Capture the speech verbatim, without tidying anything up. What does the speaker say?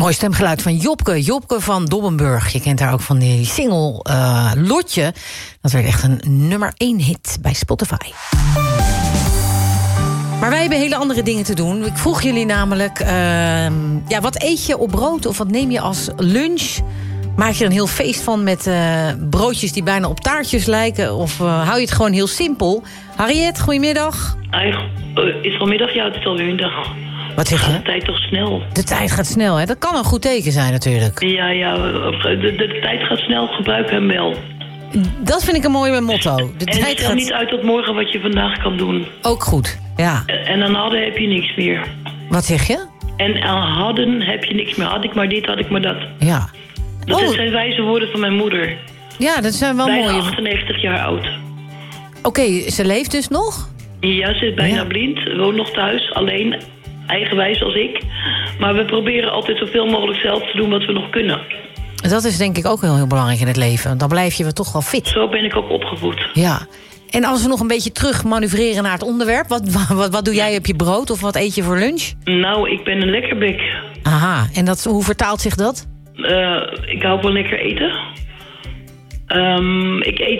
Mooi stemgeluid van Jopke. Jopke van Dobbenburg. Je kent haar ook van die single uh, Lotje. Dat werd echt een nummer één hit bij Spotify. Maar wij hebben hele andere dingen te doen. Ik vroeg jullie namelijk... Uh, ja, wat eet je op brood of wat neem je als lunch? Maak je er een heel feest van met uh, broodjes die bijna op taartjes lijken? Of uh, hou je het gewoon heel simpel? Harriet, goedemiddag. Uh, is het al middag? Ja, het is alweer middag. Wat zeg je? Gaat de tijd toch snel? De tijd gaat snel, hè? Dat kan een goed teken zijn natuurlijk. Ja, ja, de, de, de tijd gaat snel, gebruik hem wel. Dat vind ik een mooi motto. De en tijd stel gaat... niet uit tot morgen wat je vandaag kan doen. Ook goed, ja. En, en aan hadden heb je niks meer. Wat zeg je? En aan hadden heb je niks meer. Had ik maar dit, had ik maar dat. Ja. Dat oh. zijn wijze woorden van mijn moeder. Ja, dat zijn wel bijna mooie... achtennegentig jaar oud. Oké, okay, ze leeft dus nog? Ja, ze is bijna ja. blind, woont nog thuis, alleen, eigenwijs als ik. Maar we proberen altijd zoveel mogelijk zelf te doen wat we nog kunnen. Dat is denk ik ook heel, heel belangrijk in het leven. Dan blijf je toch wel fit. Zo ben ik ook opgevoed. Ja. En als we nog een beetje terug manoeuvreren naar het onderwerp... wat, wat, wat doe jij op je brood of wat eet je voor lunch? Nou, ik ben een lekkerbek. Aha, en dat, hoe vertaalt zich dat? Uh, ik hou van lekker eten. Um, ik eet